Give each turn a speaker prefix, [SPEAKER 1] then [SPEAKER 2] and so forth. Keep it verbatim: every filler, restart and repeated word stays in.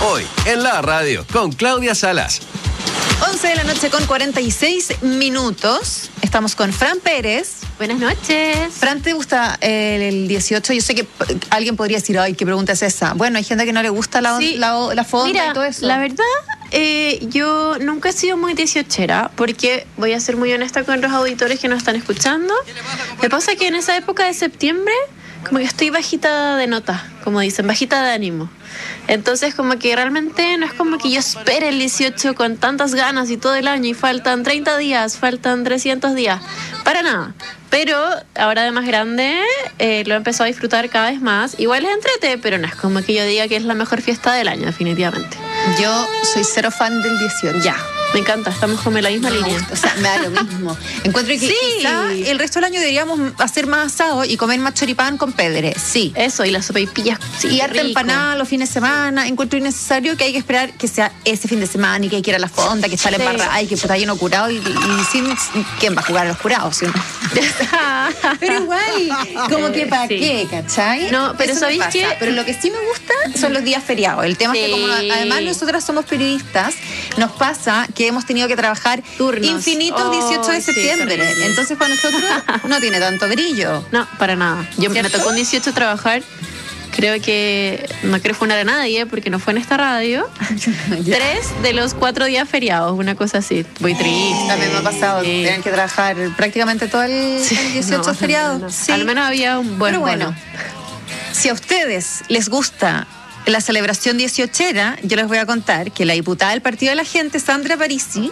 [SPEAKER 1] Hoy, en la radio, con Claudia Salas.
[SPEAKER 2] once de la noche con cuarenta y seis minutos. Estamos con Fran Pérez.
[SPEAKER 3] Buenas noches.
[SPEAKER 2] Fran, ¿te gusta el, el dieciocho? Yo sé que alguien podría decir, ay, ¿qué pregunta es esa? Bueno, hay gente que no le gusta la,
[SPEAKER 3] Sí.
[SPEAKER 2] la, la fonda
[SPEAKER 3] Mira,
[SPEAKER 2] y todo eso.
[SPEAKER 3] la verdad, eh, yo nunca he sido muy dieciochera, porque voy a ser muy honesta con los auditores que nos están escuchando. Me pasa que en esa época de septiembre, como que estoy bajita de nota, como dicen, bajita de ánimo. Entonces, como que realmente no es como que yo espere el dieciocho con tantas ganas y todo el año y faltan treinta días, faltan trescientos días. Para nada. Pero ahora de más grande eh, lo he empezado a disfrutar cada vez más. Igual es entrete, pero no es como que yo diga que es la mejor fiesta del año, definitivamente.
[SPEAKER 2] Yo soy cero fan del dieciocho.
[SPEAKER 3] Ya, me encanta, estamos como en la misma
[SPEAKER 2] No me
[SPEAKER 3] línea.
[SPEAKER 2] gusta, o sea, me da lo mismo. Encuentro que
[SPEAKER 3] Sí.
[SPEAKER 2] quizá el resto del año deberíamos hacer más asado y comer más choripán con pedre. Sí.
[SPEAKER 3] Eso, y las sopaipillas, sí,
[SPEAKER 2] y harta
[SPEAKER 3] rico.
[SPEAKER 2] empanada los fines de semana. Encuentro innecesario que hay que esperar que sea ese fin de semana y que hay que ir a la fonda, que sale
[SPEAKER 3] Sí.
[SPEAKER 2] embarrada y que está lleno curado y, y sin quién va a jugar a los curados, ¿sí o no? Pero igual, como que para
[SPEAKER 3] Sí.
[SPEAKER 2] qué, ¿cachai?
[SPEAKER 3] No, pero
[SPEAKER 2] Eso me
[SPEAKER 3] ¿sabéis
[SPEAKER 2] pasa.
[SPEAKER 3] qué?
[SPEAKER 2] Pero lo que sí me gusta son los días feriados. El tema es que
[SPEAKER 3] Sí.
[SPEAKER 2] como además nosotras somos periodistas, nos pasa que hemos tenido que trabajar
[SPEAKER 3] Turnos.
[SPEAKER 2] infinitos
[SPEAKER 3] Oh,
[SPEAKER 2] dieciocho de
[SPEAKER 3] sí,
[SPEAKER 2] septiembre.
[SPEAKER 3] terrible.
[SPEAKER 2] Entonces para nosotros no tiene tanto brillo.
[SPEAKER 3] No, para nada. Yo me
[SPEAKER 2] ¿Cierto?
[SPEAKER 3] tocó un dieciocho trabajar. Creo que no quiero funar a nadie porque no fue en esta radio. Tres de los cuatro días feriados, una cosa así. Muy triste.
[SPEAKER 2] También me ha pasado,
[SPEAKER 3] Sí.
[SPEAKER 2] tienen que trabajar prácticamente todo el, el dieciocho
[SPEAKER 3] No,
[SPEAKER 2] feriado.
[SPEAKER 3] no, no.
[SPEAKER 2] Sí.
[SPEAKER 3] Al menos había un buen
[SPEAKER 2] Pero bueno,
[SPEAKER 3] bono.
[SPEAKER 2] si a ustedes les gusta la celebración dieciochera, yo les voy a contar que la diputada del Partido de la Gente, Sandra Parisi,